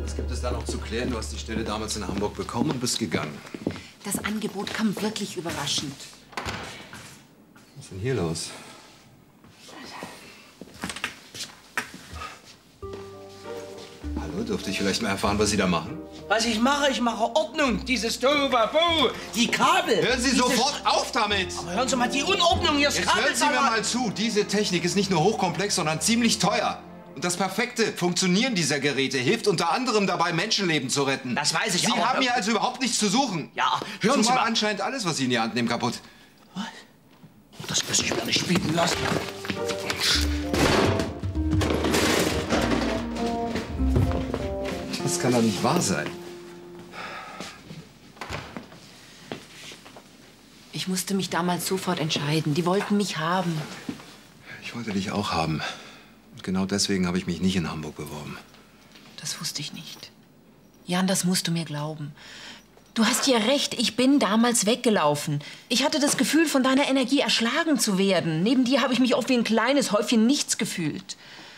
Was gibt es da noch zu klären? Du hast die Stelle damals in Hamburg bekommen und bist gegangen. Das Angebot kam wirklich überraschend. Was ist denn hier los? Hallo, dürfte ich vielleicht mal erfahren, was Sie da machen? Was ich mache Ordnung. Dieses Tohuwabohu, die Kabel. Hören Sie sofort auf damit! Aber hören Sie mal die Unordnung, hier ist Jetzt hören Sie mir Kabelsalat. mal zu. Diese Technik ist nicht nur hochkomplex, sondern ziemlich teuer. Und das perfekte Funktionieren dieser Geräte hilft unter anderem dabei, Menschenleben zu retten. Das weiß ich, Sie aber... haben hier also überhaupt nichts zu suchen. Ja, hören Sie Zumal mal. anscheinend alles, was Sie in die Hand nehmen, kaputt. Was? Das muss ich mir nicht bieten lassen. Das kann doch nicht wahr sein. Ich musste mich damals sofort entscheiden. Die wollten mich haben. Ich wollte dich auch haben. Und genau deswegen habe ich mich nicht in Hamburg beworben. Das wusste ich nicht. Jan, das musst du mir glauben. Du hast ja recht, ich bin damals weggelaufen. Ich hatte das Gefühl, von deiner Energie erschlagen zu werden. Neben dir habe ich mich oft wie ein kleines Häufchen Nichts gefühlt.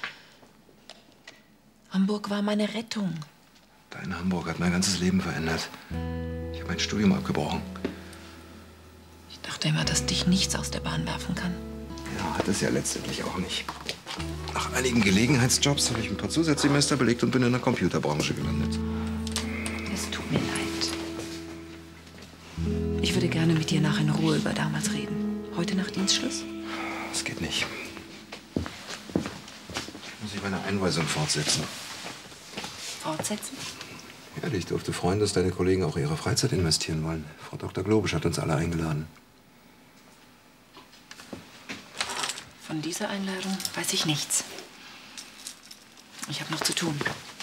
Hamburg war meine Rettung. Dein Hamburg hat mein ganzes Leben verändert. Ich habe mein Studium abgebrochen. Ich dachte immer, dass dich nichts aus der Bahn werfen kann. Ja, hat es ja letztendlich auch nicht. Nach einigen Gelegenheitsjobs habe ich ein paar Zusatzsemester belegt und bin in der Computerbranche gelandet. Es tut mir leid. Ich würde gerne mit dir nach in Ruhe über damals reden. Heute nach Dienstschluss? Das geht nicht. Muss ich meine Einweisung fortsetzen. Fortsetzen? Ja, ich durfte freuen, dass deine Kollegen auch ihre Freizeit investieren wollen. Frau Dr. Globisch hat uns alle eingeladen. Von dieser Einladung weiß ich nichts. Ich habe noch zu tun.